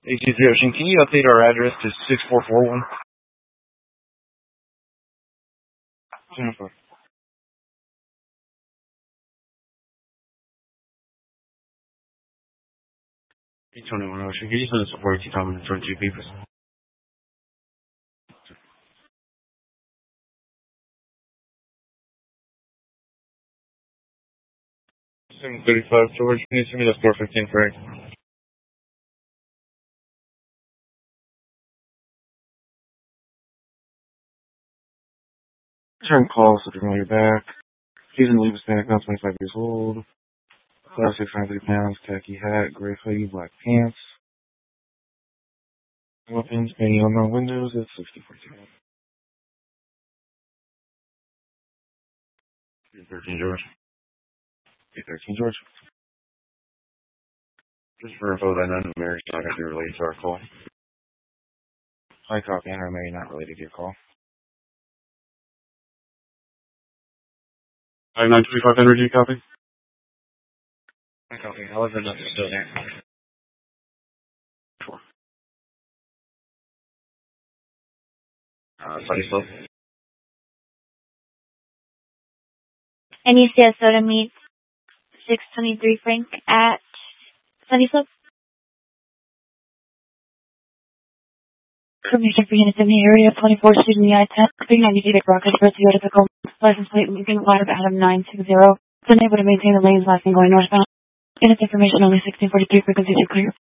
ACC Ocean, can you update our address to 6441? Jennifer. 821 Ocean, can you send us a 42 comment in front of 2 people? 735 George, can you send me the 415 Frank? Return call, so you're back. He's in the leave Hispanic, now 25 years old. Class 693 pounds, khaki hat, gray hoodie, black pants. Weapons, painting on the windows at 6042. 13 George. 813 George. Just for info that none of the marriage is not going to be related to our call. High copy, Andrew Mary not related to your call. 5925 Henry G copy. High copy, however, nothing's still there. Sure. Sunny Slope. Any soda meets 623 Frank at Sunny Slope. Permission for units in the area, 24 student the I-10, 390 Dick Rock, Express, typical license plate, Lincoln, Water, Adam 960. It's unable to maintain the lanes last and going northbound. Units information only 1643, frequency to clear.